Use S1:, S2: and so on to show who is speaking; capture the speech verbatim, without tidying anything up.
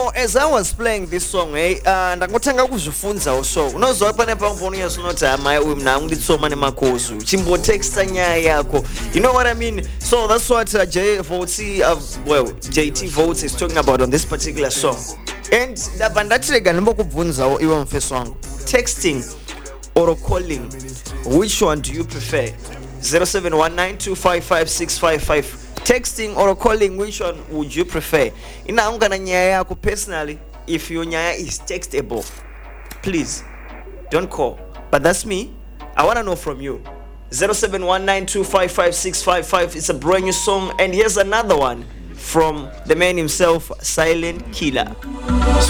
S1: So as I was playing this song, eh, uh, ndangotanga kuzvifunza so unozwa pane pamphoni yasunoti amai uyu mna angunditsoma nemakozu chimbotexta nyaya yako, you know what I mean. So that's what uh, J Voti, uh, well J T Voti is talking about on this particular song. And ndabva ndatirega ndimbokubvunzawo iwe mufeso wangu, texting or calling, which one do you prefer? zero seven one nine two five five six five five. Texting or calling, which one would you prefer? Inaungana nyaya yako personally. If your nyaya is textable, please don't call. But that's me. I want to know from you. zero seven one nine two five five six five five. It's a brand new song. And here's another one from the man himself, Silent Killer.